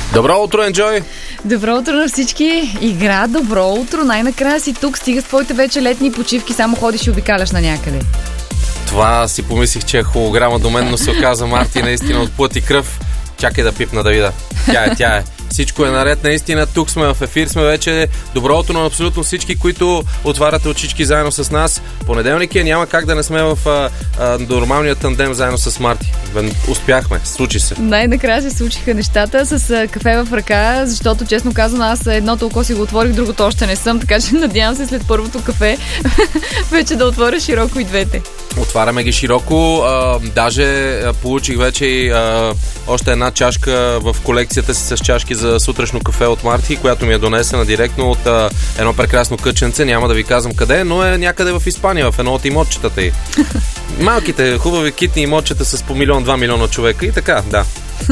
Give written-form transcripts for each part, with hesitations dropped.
Добро утро, Enjoy! Добро утро на всички! Игра, добро утро! Най-накрая си тук, стига с твоите вече летни почивки, само ходиш и обикаляш на някъде. Това си помислих, че е холограма до мен, но се оказа Марти наистина от плът и кръв. Чакай да пипна да видя. Тя е. Всичко е наред, наистина. Тук сме в ефир, сме вече. Добро утро на абсолютно всички, които отваряте очички заедно с нас. Понеделник е, няма как да не сме в нормалния тандем заедно с Марти. Успяхме, случи се. Най-накрая се случиха нещата с кафе в ръка, защото честно казано аз едното око си го отворих, другото още не съм, така че надявам се след първото кафе вече да отворя широко и двете. Отваряме ги широко. Даже получих вече и още една чашка в колекцията си с чашки за сутрешно кафе от Марти, която ми е донесена директно от едно прекрасно кътченце. Няма да ви казвам къде, но е някъде в Испания, в едно от имотчетата й. Малките, хубави китни имотчета с по 1-2 милиона човека и така, да.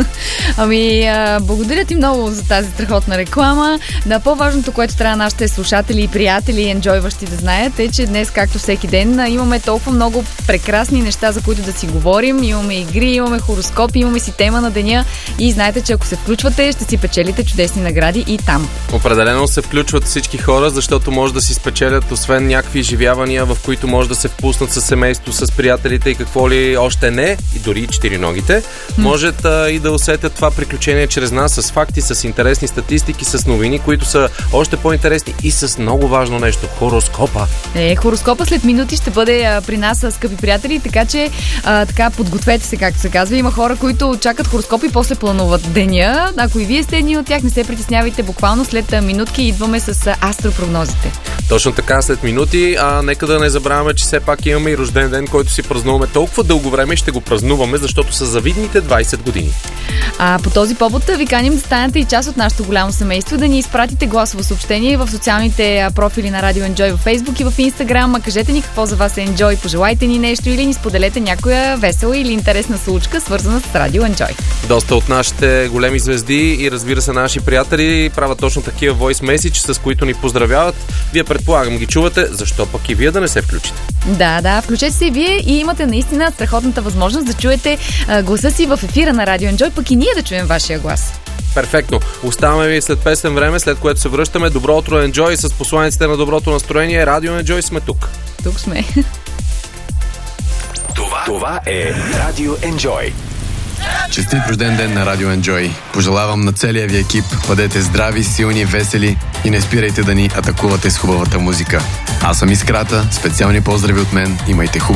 Благодаря ти много за тази страхотна реклама. Да, по-важното, което трябва нашите слушатели и приятели и енджойващи да знаят е, че днес, както всеки ден, имаме толкова много прекрасни неща, за които да си говорим. Имаме игри, имаме хороскопи, имаме си тема на деня и знаете, че ако се включвате, ще си печелите чудесни награди и там. Определено се включват всички хора, защото може да си спечелят освен някакви изживявания, в които може да се впуснат със семейство, с приятелите и какво ли още не, и дори и четириногите, може и да усетят това приключение чрез нас с факти, с интересни статистики, с новини, които са още по-интересни и с много важно нещо – хороскопа. Хороскопа след минути ще бъде при нас, скъпи приятели, така че така подгответе се, както се казва. Има хора, които чакат хороскопи и после плануват деня. Ако и вие сте едни от тях, не се притеснявайте, буквално след минутки идваме с астропрогнозите. Точно така, след минути. Нека да не забравяме, че все пак имаме и рожден ден, който си празнуваме толкова дълго време и ще го празнуваме, защото са завидните 20 години. По този повод ви каним да станете и част от нашето голямо семейство, да ни изпратите гласово съобщение в социалните профили на Радио Enjoy в Facebook и в Instagram. Кажете ни какво за вас е Enjoy, пожелайте ни нещо или ни споделете някоя весела или интересна случка, свързана с Радио Enjoy. Доста от нашите големи звезди и разбира се наши приятели правят точно такива voice message, с които ни поздравяват. Вие предполагам ги чувате, защо пък и вие да не се включите? Да, включете се и вие и имате наистина страхотната възможност да чуете гласа си в ефира на Радио Enjoy, пък и ние да чуем вашия глас. Перфектно. Оставаме ви след песен време, след което се връщаме. Добро утро, Enjoy, с посланиците на доброто настроение. Радио Enjoy сме тук. Тук сме. Това е Радио Enjoy. Честит рожден ден на Радио Enjoy. Пожелавам на целия ви екип, бъдете здрави, силни, весели и не спирайте да ни атакувате с хубавата музика. Аз съм Искрата, специални поздрави от мен, имайте хубава